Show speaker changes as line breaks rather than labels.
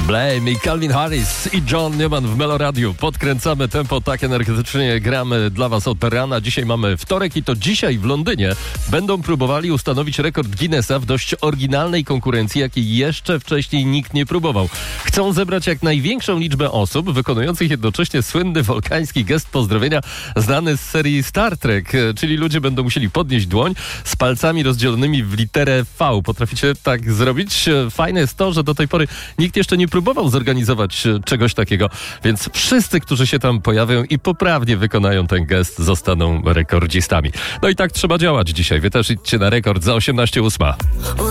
Blame i Calvin Harris i John Newman w Meloradiu. Podkręcamy tempo, tak energetycznie gramy dla was od rana. Dzisiaj mamy wtorek i to dzisiaj w Londynie będą próbowali ustanowić rekord Guinnessa w dość oryginalnej konkurencji, jakiej jeszcze wcześniej nikt nie próbował. Chcą zebrać jak największą liczbę osób wykonujących jednocześnie słynny wulkański gest pozdrowienia znany z serii Star Trek, czyli ludzie będą musieli podnieść dłoń z palcami rozdzielonymi w literę V. Potraficie tak zrobić? Fajne jest to, że do tej pory nikt jeszcze nie próbował zorganizować czegoś takiego, więc wszyscy, którzy się tam pojawią i poprawnie wykonają ten gest, zostaną rekordzistami. No i tak trzeba działać dzisiaj. Wy też idźcie na rekord za 18:08.